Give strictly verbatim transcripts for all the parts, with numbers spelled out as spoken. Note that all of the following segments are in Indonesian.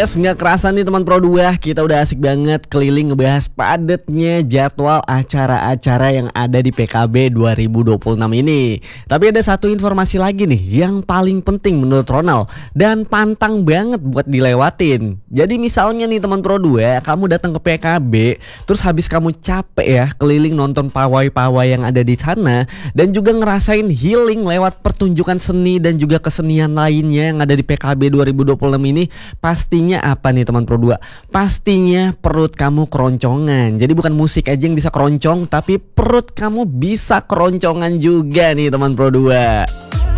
Yes, nggak kerasa nih teman Pro dua, kita udah asik banget keliling ngebahas padatnya jadwal acara-acara yang ada di P K B dua ribu dua puluh enam ini. Tapi ada satu informasi lagi nih yang paling penting menurut Ronald dan pantang banget buat dilewatin. Jadi misalnya nih teman Pro dua, kamu datang ke P K B, terus habis kamu capek ya keliling nonton pawai-pawai yang ada di sana dan juga ngerasain healing lewat pertunjukan seni dan juga kesenian lainnya yang ada di P K B dua ribu dua puluh enam ini, pastinya apa nih teman Pro dua? Pastinya perut kamu keroncongan. Jadi bukan musik aja yang bisa keroncong, tapi perut kamu bisa keroncongan juga nih teman Pro dua.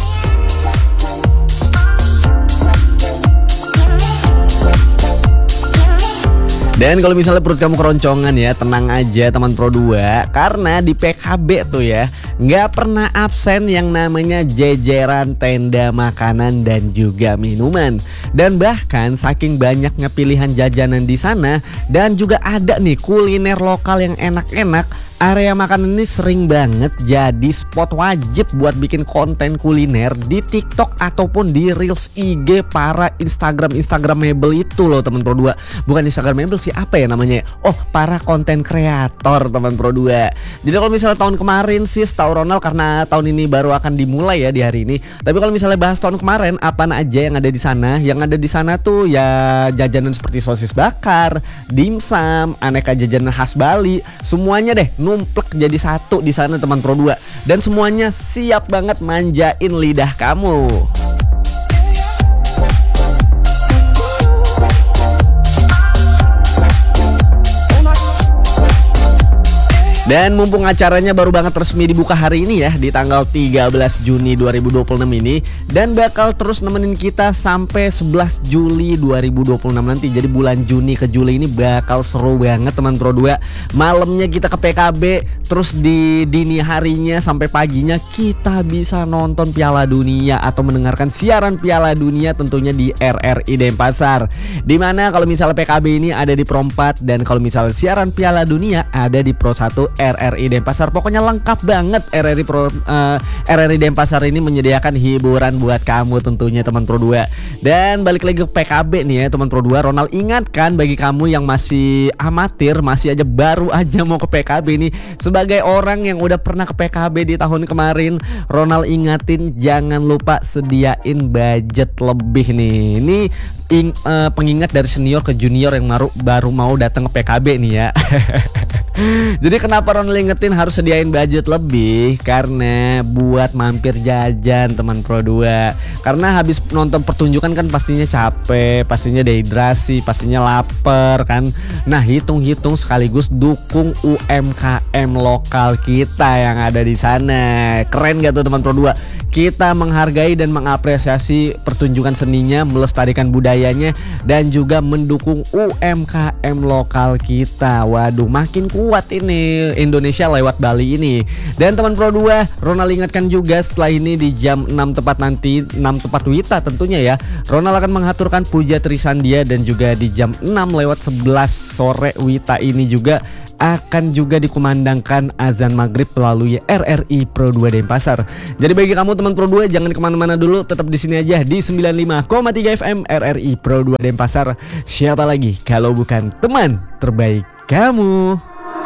Dan kalau misalnya perut kamu keroncongan ya, tenang aja teman Pro dua, karena di P K B tuh ya nggak pernah absen yang namanya jajaran tenda makanan dan juga minuman. Dan bahkan saking banyaknya pilihan jajanan di sana dan juga ada nih kuliner lokal yang enak-enak, area makanan ini sering banget jadi spot wajib buat bikin konten kuliner di TikTok ataupun di Reels I G para Instagram Instagramable itu loh teman Pro dua. Bukan Instagramable sih, apa ya namanya? Oh, para konten kreator teman Pro dua. Jadi kalau misalnya tahun kemarin sih setahu Ronald, karena tahun ini baru akan dimulai ya di hari ini. Tapi kalau misalnya bahas tahun kemarin, apa aja yang ada di sana? Yang ada di sana tuh ya jajanan seperti sosis bakar, dimsum, aneka jajanan khas Bali, semuanya deh numplek jadi satu di sana teman Pro dua. Dan semuanya siap banget manjain lidah kamu. Dan mumpung acaranya baru banget resmi dibuka hari ini ya, di tanggal tiga belas Juni dua ribu dua puluh enam ini, dan bakal terus nemenin kita sampai sebelas Juli dua ribu dua puluh enam nanti. Jadi bulan Juni ke Juli ini bakal seru banget teman Pro dua. Malamnya kita ke P K B, terus di dini harinya sampai paginya kita bisa nonton Piala Dunia atau mendengarkan siaran Piala Dunia tentunya di R R I Denpasar. Dimana kalau misalnya P K B ini ada di Pro empat, dan kalau misalnya siaran Piala Dunia ada di Pro satu R R I Denpasar. Pokoknya lengkap banget. R R I Pro, uh, R R I Denpasar ini menyediakan hiburan buat kamu tentunya teman Pro dua. Dan balik lagi ke P K B nih ya teman Pro dua, Ronald ingatkan bagi kamu yang masih amatir, masih aja baru aja mau ke P K B nih, sebagai orang yang udah pernah ke P K B di tahun kemarin, Ronald ingatin jangan lupa sediain budget lebih nih. Ini ing, uh, pengingat dari senior ke junior yang baru baru mau datang ke P K B nih ya. Jadi kenapa Ronald ingetin harus sediain budget lebih? Karena buat mampir jajan teman Pro dua. Karena habis nonton pertunjukan kan pastinya capek, pastinya dehidrasi, pastinya lapar kan. Nah, hitung-hitung sekaligus dukung U M K M lokal kita yang ada di sana. Keren gak tuh teman Pro dua? Kita menghargai dan mengapresiasi pertunjukan seninya, melestarikan budayanya, dan juga mendukung U M K M lokal kita. Waduh, makin kuat ini Indonesia lewat Bali ini. Dan teman Pro dua, Ronald ingatkan juga setelah ini di jam enam tepat nanti, enam tepat Wita tentunya ya, Ronald akan mengaturkan Puja Trisandia, dan juga di jam enam lewat sebelas sore Wita ini juga akan juga dikumandangkan azan maghrib melalui R R I Pro dua Denpasar. Jadi bagi kamu teman Pro dua, jangan kemana-mana dulu, tetap di sini aja di sembilan puluh lima koma tiga F M R R I Pro dua Denpasar. Siapa lagi kalau bukan teman terbaik kamu?